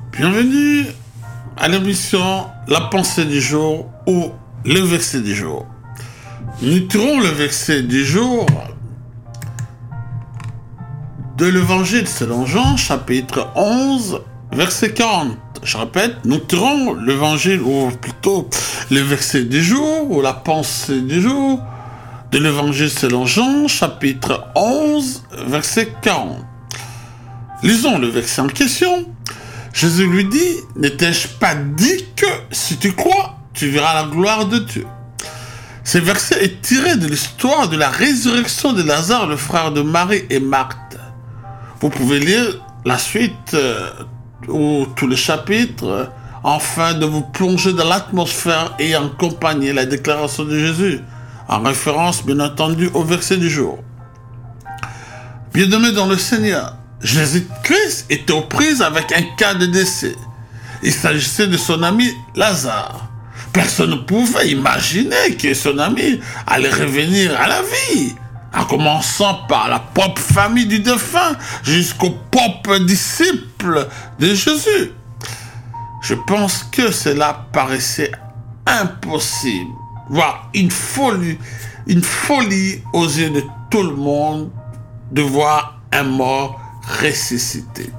Bienvenue à l'émission La pensée du jour ou le verset du jour. Nous tirons le verset du jour de l'évangile selon Jean, chapitre 11, verset 40. Je répète, nous tirons l'évangile, ou plutôt le verset du jour ou la pensée du jour de l'évangile selon Jean, chapitre 11, verset 40. Lisons le verset en question. Jésus lui dit, n'étais-je pas dit que si tu crois, tu verras la gloire de Dieu. Ce verset est tiré de l'histoire de la résurrection de Lazare, le frère de Marie et Marthe. Vous pouvez lire la suite ou tous les chapitres afin de vous plonger dans l'atmosphère et accompagner la déclaration de Jésus, en référence bien entendu au verset du jour. Bien-aimés dans le Seigneur, Jésus-Christ était aux prises avec un cas de décès. Il s'agissait de son ami Lazare. Personne ne pouvait imaginer que son ami allait revenir à la vie, en commençant par la propre famille du défunt jusqu'aux propres disciples de Jésus. Je pense que cela paraissait impossible, voire une folie aux yeux de tout le monde de voir un mort ressuscité.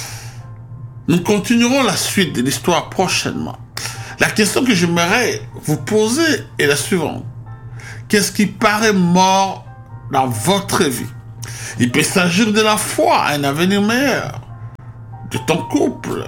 Nous continuerons la suite de l'histoire prochainement. La question que j'aimerais vous poser est la suivante. Qu'est-ce qui paraît mort dans votre vie? Il peut s'agir de la foi, un avenir meilleur, de ton couple,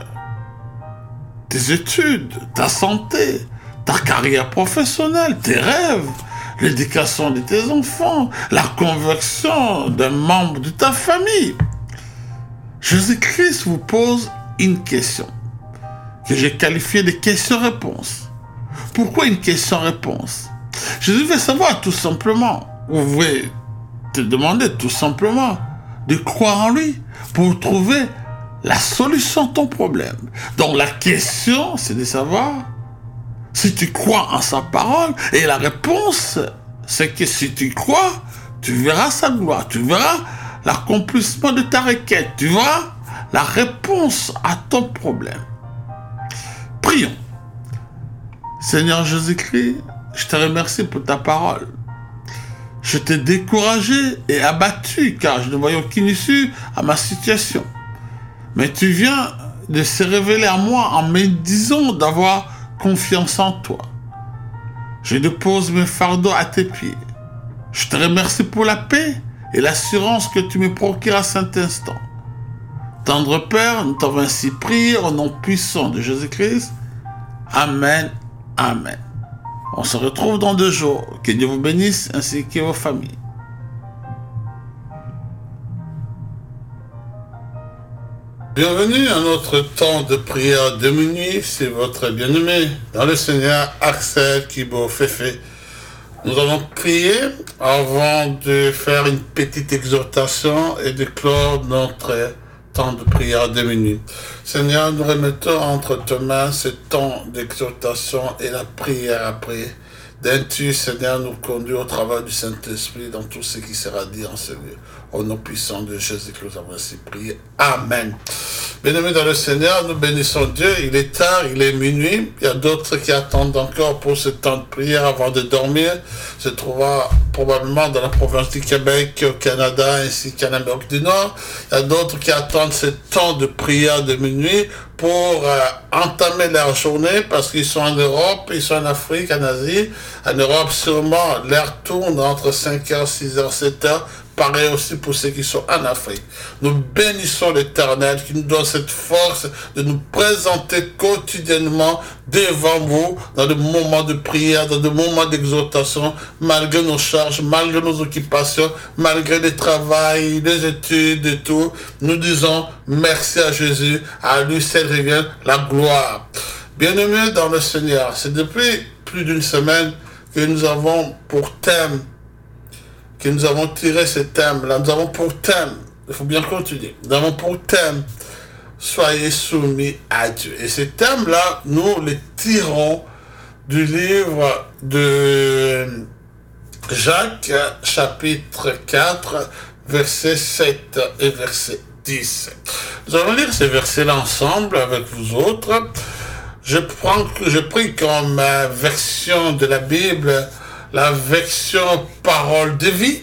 tes études, ta santé, ta carrière professionnelle, tes rêves, l'éducation de tes enfants, la conversion d'un membre de ta famille. Jésus-Christ vous pose une question que j'ai qualifiée de question-réponse. Pourquoi une question-réponse? Jésus veut savoir tout simplement, vous pouvez te demander tout simplement de croire en lui pour trouver la solution à ton problème. Donc la question, c'est de savoir si tu crois en sa parole, et la réponse, c'est que si tu crois, tu verras sa gloire, tu verras l'accomplissement de ta requête, tu verras la réponse à ton problème. Prions. Seigneur Jésus-Christ, je te remercie pour ta parole. Je t'ai découragé et abattu car je ne voyais aucune issue à ma situation. Mais tu viens de se révéler à moi en me disant d'avoir confiance en toi. Je dépose mes fardeaux à tes pieds. Je te remercie pour la paix et l'assurance que tu me procures à cet instant. Tendre Père, nous t'avons ainsi prié au nom puissant de Jésus-Christ. Amen, amen. On se retrouve dans 2 jours. Que Dieu vous bénisse ainsi que vos familles. Bienvenue à notre temps de prière de minuit. C'est votre bien-aimé dans le Seigneur, Axel Kibo Féfé. Nous allons prier avant de faire une petite exhortation et de clore notre temps de prière de minuit. Seigneur, nous remettons entre tes mains ce temps d'exhortation et la prière après. D'aimes-tu, Seigneur, nous conduire au travail du Saint-Esprit dans tout ce qui sera dit en ce lieu. Au nom puissant de Jésus que nous avons ainsi prié. Amen. Bien-aimés dans le Seigneur, nous bénissons Dieu. Il est tard, il est minuit. Il y a d'autres qui attendent encore pour ce temps de prière avant de dormir. Se trouvera probablement dans la province du Québec, au Canada, ainsi qu'en Amérique du Nord. Il y a d'autres qui attendent ce temps de prière de minuit pour entamer leur journée parce qu'ils sont en Europe, ils sont en Afrique, en Asie. En Europe, sûrement, l'heure tourne entre 5h, 6h, 7h. Pareil aussi pour ceux qui sont en Afrique. Nous bénissons l'Éternel qui nous donne cette force de nous présenter quotidiennement devant vous dans des moments de prière, dans des moments d'exhortation, malgré nos charges, malgré nos occupations, malgré le travail, les études et tout. Nous disons merci à Jésus, à lui seul revient la gloire. Bien-aimés dans le Seigneur, c'est depuis plus d'une semaine que nous avons pour thème, que nous avons tiré ce thème-là. Nous avons pour thème, il faut bien continuer, nous avons pour thème, soyez soumis à Dieu. Et ce thème-là, nous le tirons du livre de Jacques, chapitre 4, verset 7 et verset 10. 10. Nous allons lire ces versets-là ensemble avec vous autres. Je prie comme version de la Bible, la version parole de vie.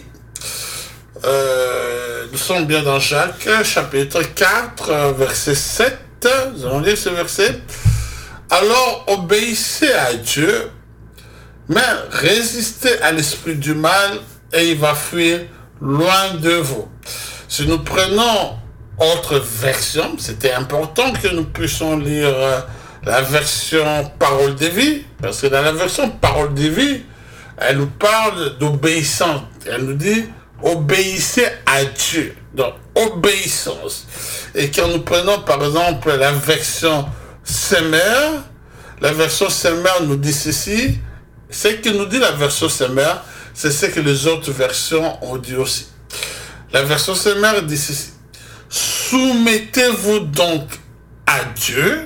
Nous sommes bien dans Jacques, chapitre 4, verset 7. Nous allons lire ce verset. Alors obéissez à Dieu, mais résistez à l'esprit du mal et il va fuir loin de vous. Si nous prenons autre version, c'était important que nous puissions lire la version parole de vie, parce que dans la version parole de vie, elle nous parle d'obéissance. Elle nous dit obéissez à Dieu. Donc obéissance. Et quand nous prenons par exemple la version Semmer, la version Semmer nous dit ceci. Ce que nous dit la version Semmer, c'est ce que les autres versions ont dit aussi. La version Semmer dit ceci. Soumettez-vous donc à Dieu,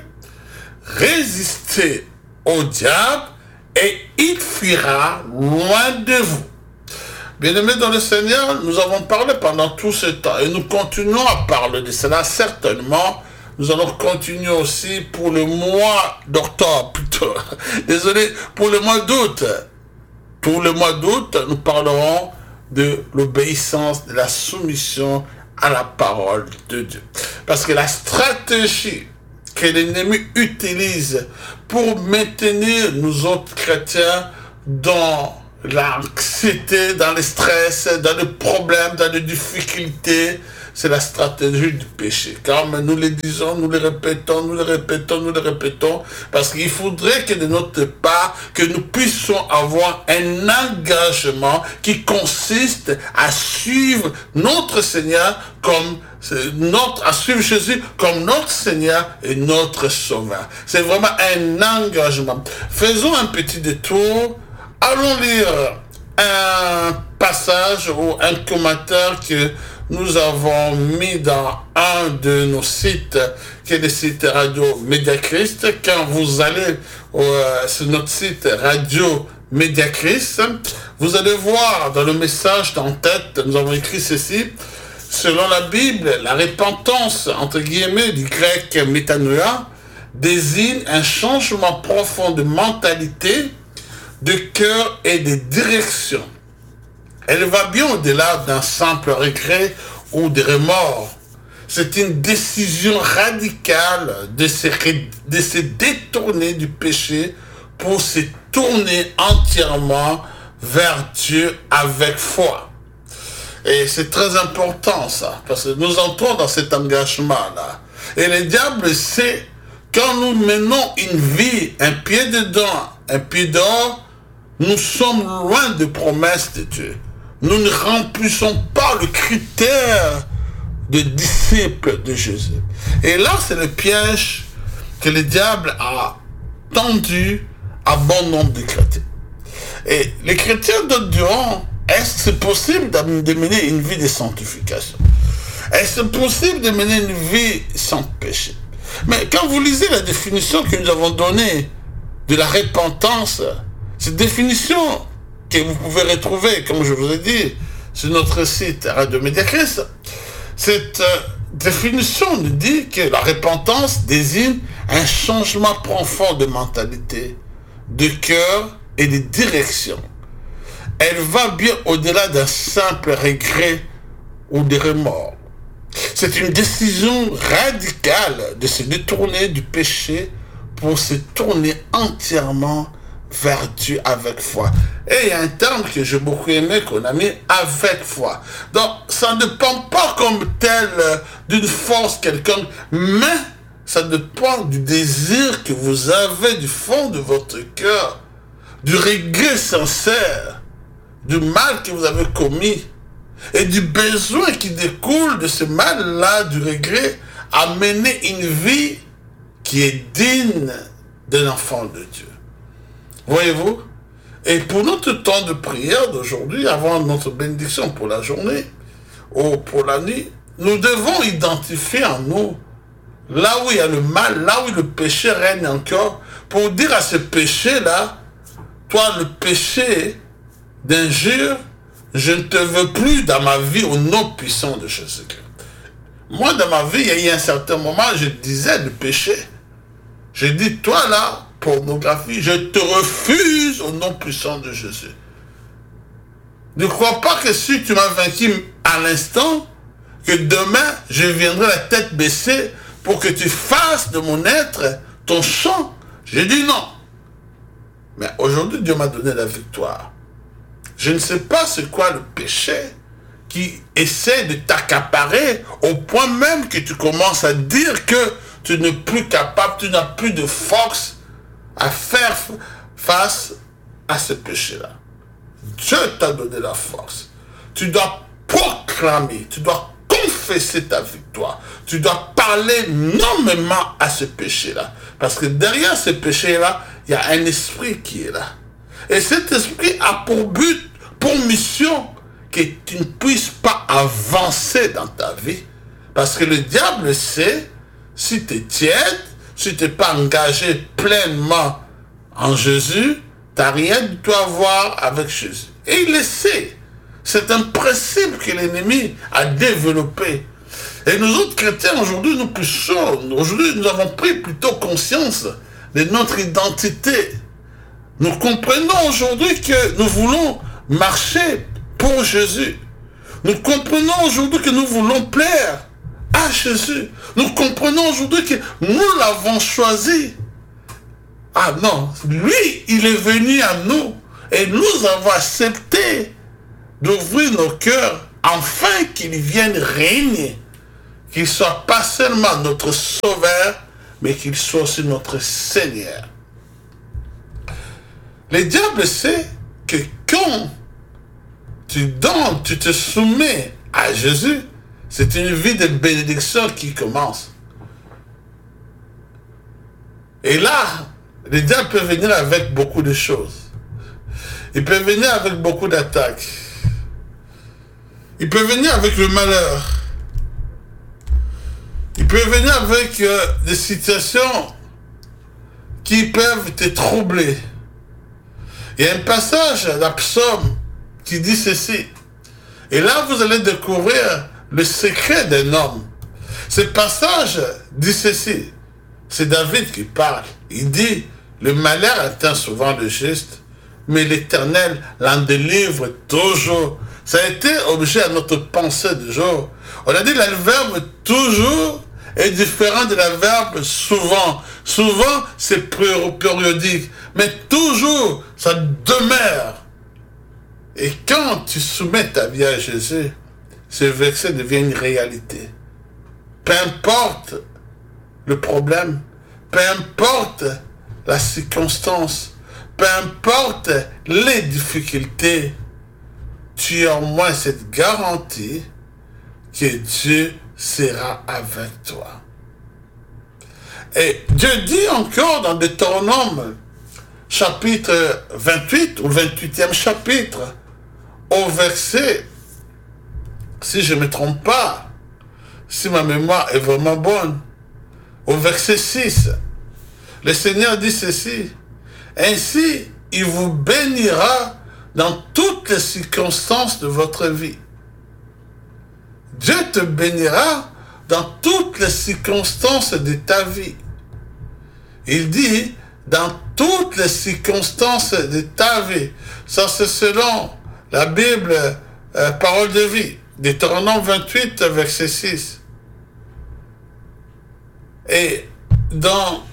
résistez au diable et il fuira loin de vous. Bien-aimés dans le Seigneur, nous avons parlé pendant tout ce temps et nous continuons à parler de cela certainement. Nous allons continuer aussi pour le mois d'octobre, plutôt. Désolé, pour le mois d'août. Pour le mois d'août, nous parlerons de l'obéissance, de la soumission à la parole de Dieu. Parce que la stratégie que l'ennemi utilise pour maintenir nous autres chrétiens dans l'anxiété, dans le stress, dans les problèmes, dans les difficultés, c'est la stratégie du péché. Comme nous le disons, nous le répétons, parce qu'il faudrait que de notre part, que nous puissions avoir un engagement qui consiste à suivre notre Seigneur à suivre Jésus comme notre Seigneur et notre Sauveur. C'est vraiment un engagement. Faisons un petit détour. Allons lire un passage ou un commentaire que nous avons mis dans un de nos sites, qui est le site Radio Média Christ. Quand vous allez sur notre site Radio Média Christ, vous allez voir dans le message d'en-tête, nous avons écrit ceci. Selon la Bible, la repentance, entre guillemets, du grec métanoïa, désigne un changement profond de mentalité, de cœur et de direction. Elle va bien au-delà d'un simple regret ou de remords. C'est une décision radicale de se détourner du péché pour se tourner entièrement vers Dieu avec foi. Et c'est très important ça, parce que nous entrons dans cet engagement-là. Et le diable sait, quand nous menons une vie, un pied dedans, un pied dehors, nous sommes loin des promesses de Dieu. Nous ne remplissons pas le critère de disciples de Jésus. Et là, c'est le piège que le diable a tendu à bon nombre de chrétiens. Et les chrétiens de diront, est-ce que c'est possible de mener une vie de sanctification? Est-ce possible de mener une vie sans péché? Mais quand vous lisez la définition que nous avons donnée de la repentance, cette définition que vous pouvez retrouver, comme je vous ai dit, sur notre site Radio Média Christ, cette définition nous dit que la repentance désigne un changement profond de mentalité, de cœur et de direction. Elle va bien au-delà d'un simple regret ou de remords. C'est une décision radicale de se détourner du péché pour se tourner entièrement vers Dieu avec foi. Et il y a un terme que j'ai beaucoup aimé, qu'on a mis avec foi. Donc, ça ne dépend pas comme tel d'une force quelconque, mais ça dépend du désir que vous avez du fond de votre cœur, du regret sincère, du mal que vous avez commis, et du besoin qui découle de ce mal-là, du regret, à mener une vie qui est digne d'un enfant de Dieu. Voyez-vous? Et pour notre temps de prière d'aujourd'hui, avant notre bénédiction pour la journée ou pour la nuit, nous devons identifier en nous là où il y a le mal, là où le péché règne encore, pour dire à ce péché-là, toi, le péché d'injure, je ne te veux plus dans ma vie au nom puissant de Jésus-Christ. Moi, dans ma vie, il y a eu un certain moment, je disais le péché. Je dis, toi là, pornographie, je te refuse au nom puissant de Jésus. Ne crois pas que si tu m'as vaincu à l'instant, que demain, je viendrai la tête baissée pour que tu fasses de mon être ton sang. J'ai dit non. Mais aujourd'hui, Dieu m'a donné la victoire. Je ne sais pas c'est quoi le péché qui essaie de t'accaparer au point même que tu commences à dire que tu n'es plus capable, tu n'as plus de force à faire face à ce péché-là. Dieu t'a donné la force. Tu dois proclamer, tu dois confesser ta victoire. Tu dois parler nommément à ce péché-là. Parce que derrière ce péché-là, il y a un esprit qui est là. Et cet esprit a pour but, pour mission, que tu ne puisses pas avancer dans ta vie. Parce que le diable sait, si tu es tiède, si tu n'es pas engagé pleinement en Jésus, tu n'as rien du tout à voir avec Jésus. Et il le sait. C'est un principe que l'ennemi a développé. Et nous autres chrétiens, aujourd'hui, nous poussons. Aujourd'hui, nous avons pris plutôt conscience de notre identité. Nous comprenons aujourd'hui que nous voulons marcher pour Jésus. Nous comprenons aujourd'hui que nous voulons plaire à Jésus. Nous comprenons aujourd'hui que nous l'avons choisi. Ah non, lui, il est venu à nous et nous avons accepté d'ouvrir nos cœurs afin qu'il vienne régner. Qu'il ne soit pas seulement notre sauveur, mais qu'il soit aussi notre Seigneur. Le diable sait que quand tu donnes, tu te soumets à Jésus, c'est une vie de bénédiction qui commence. Et là, le diable peut venir avec beaucoup de choses. Il peut venir avec beaucoup d'attaques. Il peut venir avec le malheur. Il peut venir avec des situations qui peuvent te troubler. Il y a un passage dans Psaume qui dit ceci. Et là, vous allez découvrir le secret d'un homme. Ce passage dit ceci. C'est David qui parle. Il dit, le malheur atteint souvent le juste, mais l'Éternel l'en délivre toujours. Ça a été objet à notre pensée du jour. On a dit le verbe toujours est différent de la verbe souvent. Souvent, c'est périodique. Mais toujours, ça demeure. Et quand tu soumets ta vie à Jésus, ce verset devient une réalité. Peu importe le problème, peu importe la circonstance, peu importe les difficultés, tu as au moins cette garantie que Dieu sera avec toi. Et Dieu dit encore dans Deutéronome, chapitre 28, ou 28e chapitre, au verset, si je ne me trompe pas, si ma mémoire est vraiment bonne, au verset 6, le Seigneur dit ceci, ainsi il vous bénira dans toutes les circonstances de votre vie. Dieu te bénira dans toutes les circonstances de ta vie. Il dit, dans toutes les circonstances de ta vie. Ça, c'est selon la Bible, parole de vie. Deutéronome 28, verset 6. Et dans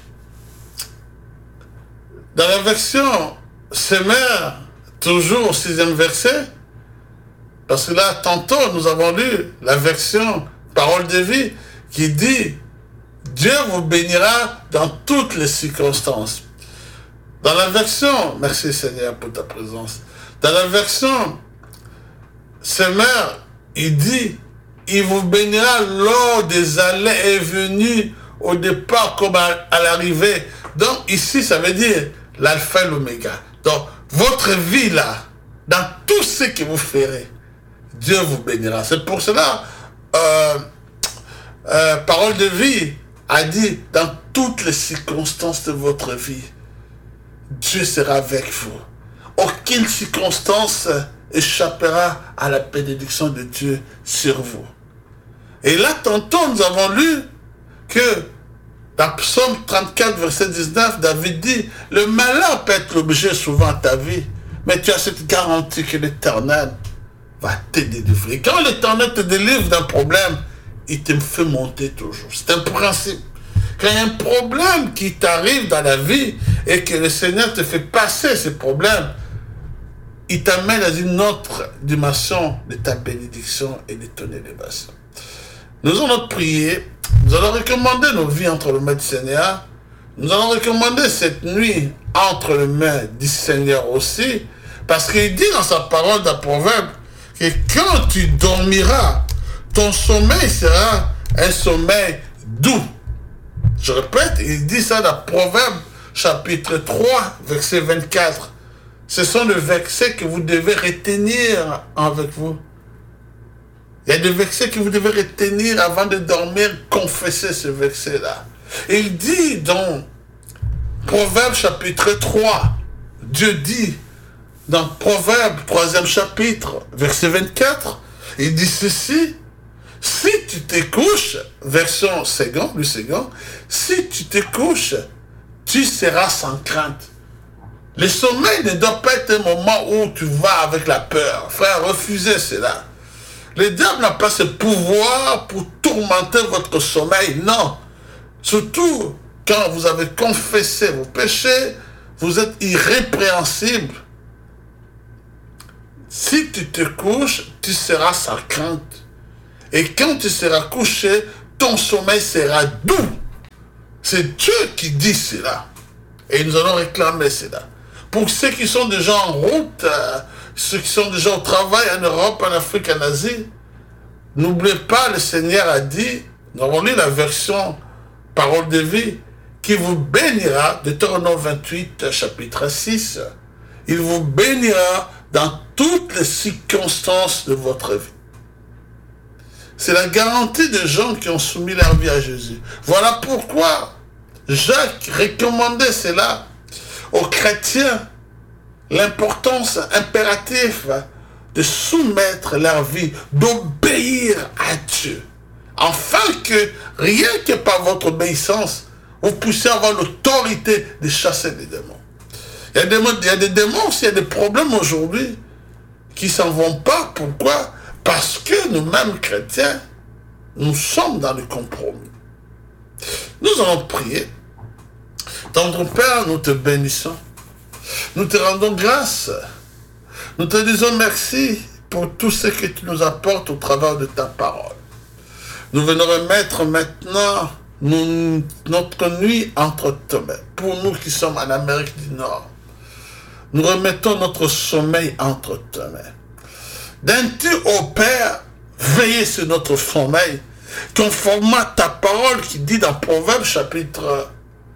la version Semeur, toujours au 6e verset, parce que là, tantôt, nous avons lu la version parole de vie qui dit Dieu vous bénira dans toutes les circonstances. Dans la version, merci Seigneur pour ta présence, dans la version Semeur, il dit il vous bénira lors des allées et venues, au départ comme à l'arrivée. Donc ici, ça veut dire l'alpha et l'oméga. Donc, votre vie là, dans tout ce que vous ferez, Dieu vous bénira. C'est pour cela, parole de vie a dit, dans toutes les circonstances de votre vie, Dieu sera avec vous. Aucune circonstance échappera à la bénédiction de Dieu sur vous. Et là, tantôt, nous avons lu que dans Psaume 34, verset 19, David dit, le malheur peut être l'objet souvent de ta vie, mais tu as cette garantie que l'Éternel va te délivrer. Quand l'Éternel te délivre d'un problème, il te fait monter toujours. C'est un principe. Quand il y a un problème qui t'arrive dans la vie et que le Seigneur te fait passer ces problèmes, il t'amène dans une autre dimension de ta bénédiction et de ton élévation. Nous allons prier, nous allons recommander nos vies entre les mains du Seigneur. Nous allons recommander cette nuit entre les mains du Seigneur aussi, parce qu'il dit dans sa parole dans Proverbe que quand tu dormiras, ton sommeil sera un sommeil doux. Je répète, il dit ça dans Proverbe chapitre 3, verset 24. Ce sont les versets que vous devez retenir avec vous. Il y a des versets que vous devez retenir avant de dormir, confesser ce verset-là. Il dit dans Proverbe chapitre 3, Dieu dit dans Proverbe 3e chapitre, verset 24, il dit ceci, si tu te couches, version second, le second, si tu te couches, tu seras sans crainte. Le sommeil ne doit pas être un moment où tu vas avec la peur. Frère, refusez cela. Le diable n'a pas ce pouvoir pour tourmenter votre sommeil, non. Surtout quand vous avez confessé vos péchés, vous êtes irrépréhensible. Si tu te couches, tu seras sans crainte. Et quand tu seras couché, ton sommeil sera doux. C'est Dieu qui dit cela. Et nous allons réclamer cela. Pour ceux qui sont déjà en route, ceux qui sont déjà au travail en Europe, en Afrique, en Asie, n'oubliez pas, le Seigneur a dit, nous avons lu la version Parole de vie, qui vous bénira, Deutéronome 28, chapitre 6, il vous bénira dans toutes les circonstances de votre vie. C'est la garantie des gens qui ont soumis leur vie à Jésus. Voilà pourquoi Jacques recommandait cela aux chrétiens, l'importance impérative de soumettre leur vie, d'obéir à Dieu, afin que rien que par votre obéissance, vous puissiez avoir l'autorité de chasser les démons. Il y a des démons, il y a des problèmes aujourd'hui qui ne s'en vont pas. Pourquoi? Parce que nous-mêmes chrétiens, nous sommes dans le compromis. Nous allons prier. Tendre Père, nous te bénissons. Nous te rendons grâce. Nous te disons merci pour tout ce que tu nous apportes au travers de ta parole. Nous venons remettre maintenant notre nuit entre tes mains. Pour nous qui sommes en Amérique du Nord, nous remettons notre sommeil entre tes mains. D'un-tu, ô Père, veillez sur notre sommeil, conformément à ta parole qui dit dans Proverbe chapitre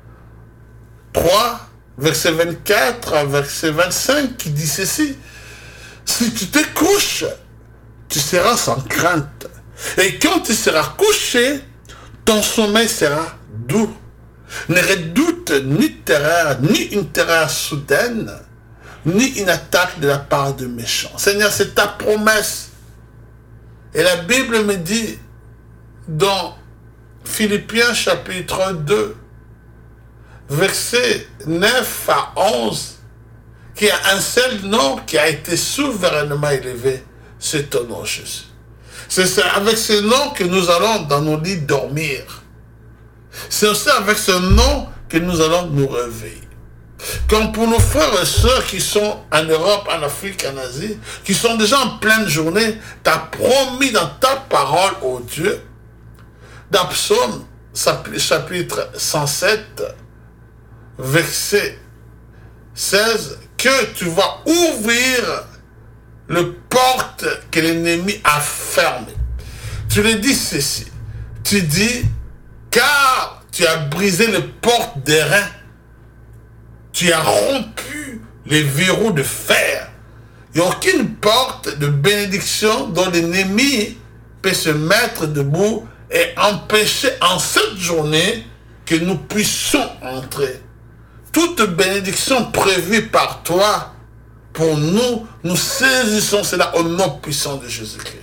3, verset 24 à verset 25, qui dit ceci, si tu te couches, tu seras sans crainte. Et quand tu seras couché, ton sommeil sera doux. Ne redoute ni terreur, ni une terreur soudaine, ni une attaque de la part de méchants. Seigneur, c'est ta promesse. Et la Bible me dit dans Philippiens chapitre 2, versets 9 à 11, qu'il y a un seul nom qui a été souverainement élevé, c'est ton nom, Jésus. C'est avec ce nom que nous allons dans nos lits dormir. C'est aussi avec ce nom que nous allons nous réveiller. Comme pour nos frères et sœurs qui sont en Europe, en Afrique, en Asie, qui sont déjà en pleine journée, tu as promis dans ta parole, ô Dieu, dans Psaume chapitre 107, verset 16, que tu vas ouvrir le porte que l'ennemi a fermée. Tu le dis ceci, tu dis, car tu as brisé les portes d'airain, tu as rompu les verrous de fer. Il n'y a aucune porte de bénédiction dont l'ennemi peut se mettre debout et empêcher en cette journée que nous puissions entrer. Toute bénédiction prévue par toi, pour nous, nous saisissons cela au nom puissant de Jésus-Christ.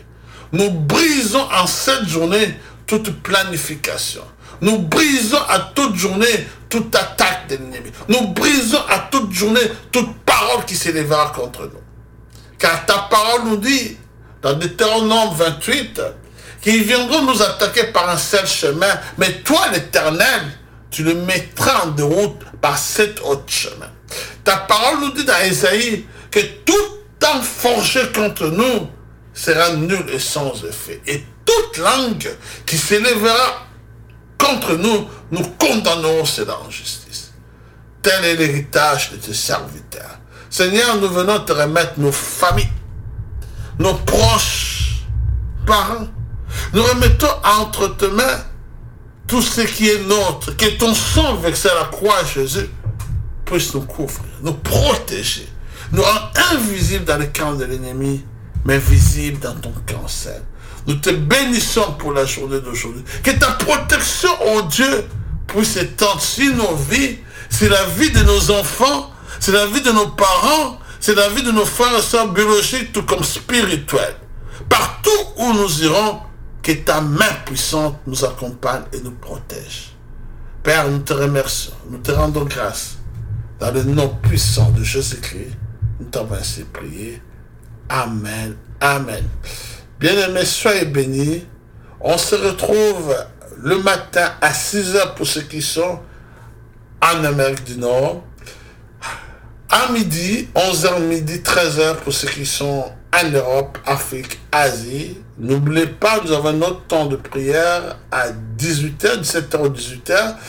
Nous brisons en cette journée toute planification. Nous brisons à toute journée toute attaque de l'ennemi. Nous brisons à toute journée toute parole qui s'élèvera contre nous. Car ta parole nous dit, dans Deutéronome 28, qu'ils viendront nous attaquer par un seul chemin, mais toi, l'Éternel, tu le mettras en déroute par cet autre chemin. Ta parole nous dit dans Ésaïe que tout temps forgé contre nous sera nul et sans effet. Et toute langue qui s'élèvera contre nous, nous condamnerons cela en justice. Tel est l'héritage de tes serviteurs. Seigneur, nous venons te remettre nos familles, nos proches, parents. Nous remettons entre tes mains tout ce qui est nôtre, que ton sang versé à la croix, Jésus, puisse nous couvrir, nous protéger, nous rendre invisibles dans le camp de l'ennemi, mais visibles dans ton cancer. Nous te bénissons pour la journée d'aujourd'hui. Que ta protection, oh Dieu, puisse étendre sur nos vies, sur la vie de nos enfants, sur la vie de nos parents, sur la vie de nos frères et sœurs biologiques, tout comme spirituels. Partout où nous irons, que ta main puissante nous accompagne et nous protège. Père, nous te remercions, nous te rendons grâce. Dans le nom puissant de Jésus-Christ, nous t'avons ainsi prié. Amen. Amen. Bien-aimés, soyez bénis. On se retrouve le matin à 6h pour ceux qui sont en Amérique du Nord. À midi, 11h midi, 13h pour ceux qui sont en Europe, Afrique, Asie. N'oubliez pas, nous avons notre temps de prière à 18h, 17h ou 18h.